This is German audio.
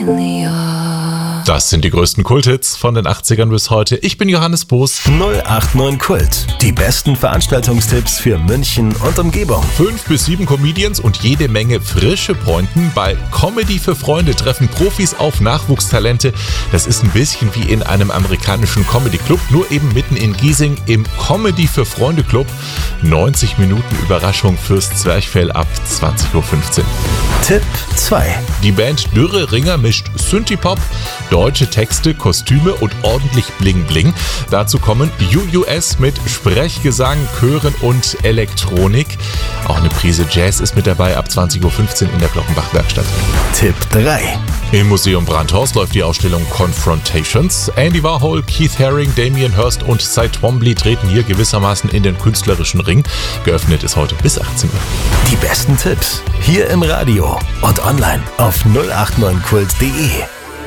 Das sind die größten Kulthits von den 80ern bis heute. Ich bin Johannes Boos. 089 Kult. Die besten Veranstaltungstipps für München und Umgebung. 5 bis 7 Comedians und jede Menge frische Pointen. Bei Comedy für Freunde treffen Profis auf Nachwuchstalente. Das ist ein bisschen wie in einem amerikanischen Comedy-Club, nur eben mitten in Giesing im Comedy für Freunde Club. 90 Minuten Überraschung fürs Zwerchfell ab 20.15 Uhr. Tipp 2. Die Band Dürre Ringer mischt Synthie-Pop, deutsche Texte, Kostüme und ordentlich Bling-Bling. Dazu kommen UUS mit Sprechgesang, Chören und Elektronik. Auch eine Prise Jazz ist mit dabei ab 20.15 Uhr in der Glockenbach-Werkstatt. Tipp 3. Im Museum Brandhorst läuft die Ausstellung Confrontations. Andy Warhol, Keith Haring, Damien Hirst und Cy Twombly treten hier gewissermaßen in den künstlerischen Ring. Geöffnet ist heute bis 18 Uhr. Die besten Tipps hier im Radio und online auf 089kult.de.